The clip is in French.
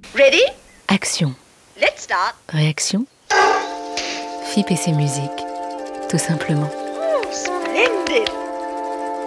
Ready? Action. Let's start. Réaction. FIP et ses musiques, tout simplement.